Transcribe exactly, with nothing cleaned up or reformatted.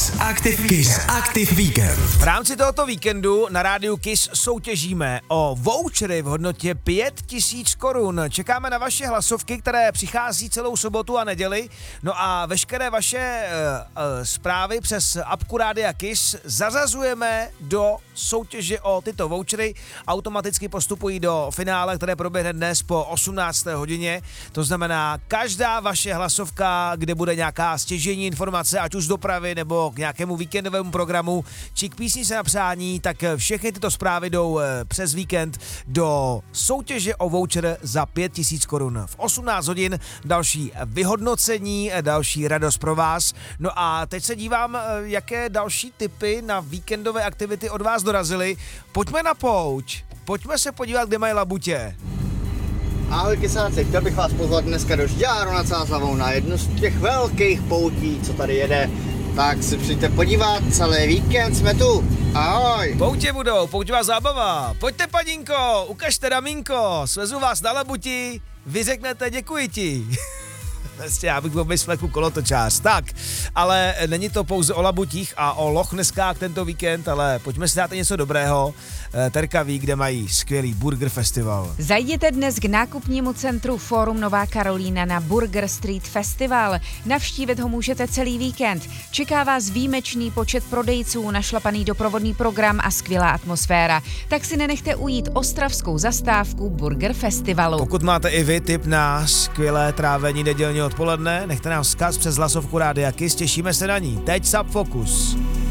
Kiss Active, Kiss Active Weekend. V rámci tohoto víkendu na rádiu Kiss soutěžíme o vouchery v hodnotě pět tisíc korun. Čekáme na vaše hlasovky, které přichází celou sobotu a neděli. No a veškeré vaše uh, uh, zprávy přes apku Rádia Kiss zařazujeme do soutěže o tyto vouchery. Automaticky postupují do finále, které proběhne dnes po osmnácté hodině. To znamená, každá vaše hlasovka, kde bude nějaká stěžejní informace, ať už z dopravy nebo k nějakému víkendovému programu, či k písni se na přání, tak všechny tyto zprávy jdou přes víkend do soutěže o voucher za pět tisíc korun. V osmnáct hodin další vyhodnocení, další radost pro vás. No a teď se dívám, jaké další tipy na víkendové aktivity od vás dorazily. Pojďme na pouť. Pojďme se podívat, kde mají labutě. Ahoj kysáci, chtěl bych vás pozvat dneska do Žďáru nad Sázavou na jednu z těch velkých poutí, co tady jede. Tak si přijďte podívat, celý víkend jsme tu. Ahoj. Poutě budou, pouťová zábava. Pojďte, paninko, ukažte ramínko, svezu vás na labuti, vy řeknete děkuji ti. Vlastně já bych byl bez fleku kolotočář. Tak, ale není to pouze o labutích a o Lochneskách tento víkend, ale pojďme si dát něco dobrého. Terka ví, kde mají skvělý Burger Festival. Zajděte dnes k nákupnímu centru Fórum Nová Karolína na Burger Street Festival. Navštívit ho můžete celý víkend. Čeká vás výjimečný počet prodejců, našlapaný doprovodný program a skvělá atmosféra. Tak si nenechte ujít ostravskou zastávku Burger Festivalu. Pokud máte i vy tip na skvělé trávení nedělního odpoledne, nechte nám vzkaz přes hlasovku Rádia Kiss, těšíme se na ní. Teď Subfocus.